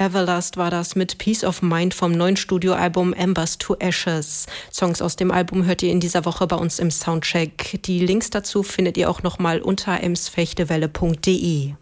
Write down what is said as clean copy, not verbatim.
Everlast war das mit Peace of Mind vom neuen Studioalbum Embers to Ashes. Songs aus dem Album hört ihr in dieser Woche bei uns im Soundcheck. Die Links dazu findet ihr auch nochmal unter emsfechtewelle.de.